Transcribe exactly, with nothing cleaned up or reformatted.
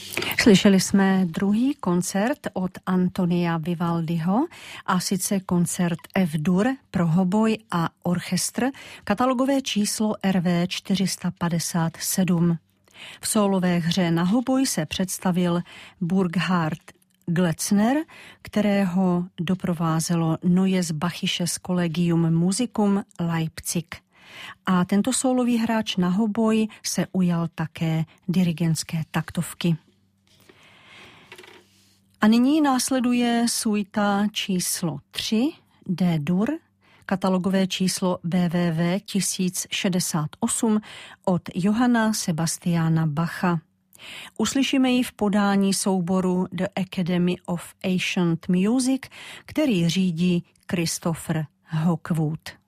Slyšeli jsme druhý koncert od Antonia Vivaldiho, a sice koncert F-dur pro hoboj a orchestr, katalogové číslo R V čtyři sta padesát sedm. V sólové hře na hoboj se představil Burkhard Gletzner, kterého doprovázelo Neues Bachisches Collegium Musicum Leipzig. A tento sólový hráč na hoboj se ujal také dirigentské taktovky. A nyní následuje suita číslo tři, D-dur, katalogové číslo B V V tisíc šedesát osm od Johanna Sebastiana Bacha. Uslyšíme ji v podání souboru The Academy of Ancient Music, který řídí Christopher Hawkwood.